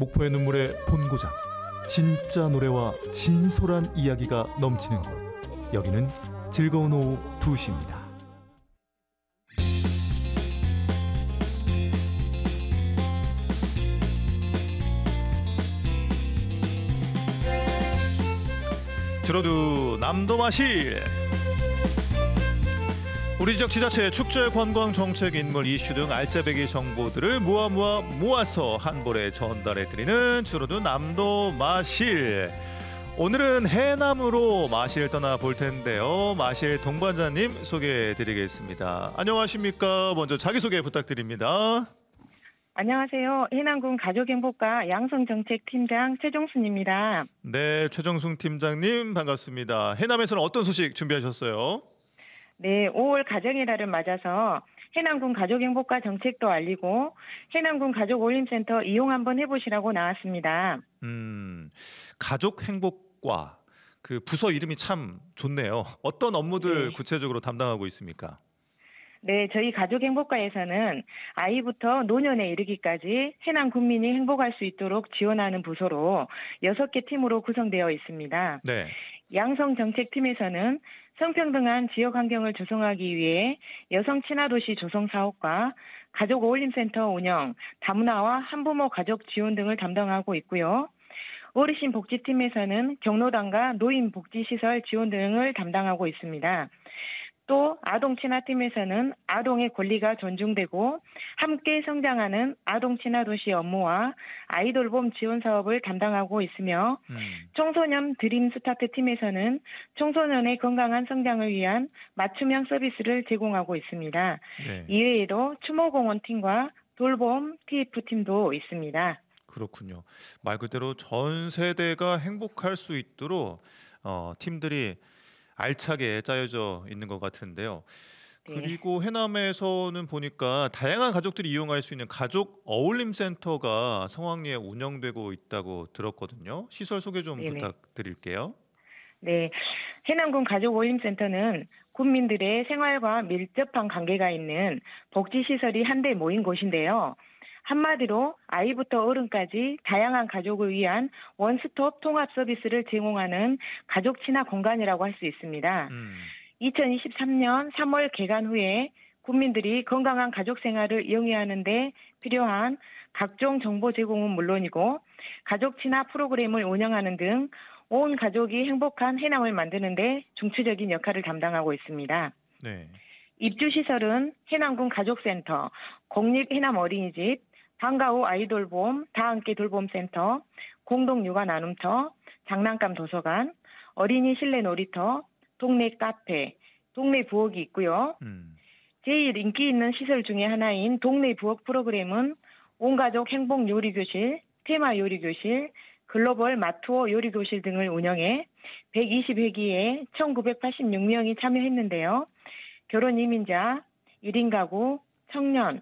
목포의 눈물의 본고장, 진짜 노래와 진솔한 이야기가 넘치는 곳, 여기는 즐거운 오후 2시입니다. 들어도 남도 마실. 우리 지역 지자체의 축제 관광 정책 인물 이슈 등 알짜배기 정보들을 모아서 한 볼에 전달해드리는 주로도 남도 마실. 오늘은 해남으로 마실 떠나볼 텐데요. 마실 동반자님 소개해드리겠습니다. 안녕하십니까. 먼저 자기소개 부탁드립니다. 안녕하세요. 해남군 가족행복과 양성정책팀장 최종순입니다. 네, 최정순 팀장님 반갑습니다. 해남에서는 어떤 소식 준비하셨어요? 네, 5월 가정의 달을 맞아서 해남군 가족행복과 정책도 알리고 해남군 가족올림센터 이용 한번 해보시라고 나왔습니다. 가족행복과 그 부서 이름이 참 좋네요. 어떤 업무들 네. 구체적으로 담당하고 있습니까? 네, 저희 가족행복과에서는 아이부터 노년에 이르기까지 해남 국민이 행복할 수 있도록 지원하는 부서로 6개 팀으로 구성되어 있습니다. 네. 양성정책팀에서는 성평등한 지역 환경을 조성하기 위해 여성 친화도시 조성 사업과 가족어울림센터 운영, 다문화와 한부모 가족 지원 등을 담당하고 있고요. 어르신 복지팀에서는 경로당과 노인 복지시설 지원 등을 담당하고 있습니다. 또 아동 친화팀에서는 아동의 권리가 존중되고 함께 성장하는 아동 친화도시 업무와 아이돌봄 지원 사업을 담당하고 있으며 청소년 드림 스타트 팀에서는 청소년의 건강한 성장을 위한 맞춤형 서비스를 제공하고 있습니다. 네. 이외에도 추모공원 팀과 돌봄 TF 팀도 있습니다. 그렇군요. 말 그대로 전 세대가 행복할 수 있도록 팀들이 알차게 짜여져 있는 것 같은데요. 네. 그리고 해남에서는 보니까 다양한 가족들이 이용할 수 있는 가족 어울림 센터가 성황리에 운영되고 있다고 들었거든요. 시설 소개 좀 네네. 부탁드릴게요. 네, 해남군 가족어울림센터는 국민들의 생활과 밀접한 관계가 있는 복지시설이 한데 모인 곳인데요. 한마디로 아이부터 어른까지 다양한 가족을 위한 원스톱 통합 서비스를 제공하는 가족 친화 공간이라고 할 수 있습니다. 2023년 3월 개관 후에 국민들이 건강한 가족 생활을 영위하는 데 필요한 각종 정보 제공은 물론이고 가족 친화 프로그램을 운영하는 등 온 가족이 행복한 해남을 만드는 데 중추적인 역할을 담당하고 있습니다. 네. 입주시설은 해남군 가족센터, 공립해남 어린이집, 방과후 아이돌봄, 다함께 돌봄센터, 공동육아 나눔터, 장난감 도서관, 어린이 실내 놀이터, 동네 카페, 동네 부엌이 있고요. 제일 인기 있는 시설 중에 하나인 동네 부엌 프로그램은 온가족 행복 요리교실, 테마 요리교실, 글로벌 마투어 요리교실 등을 운영해 120회기에 1986명이 참여했는데요. 결혼 이민자, 1인 가구, 청년,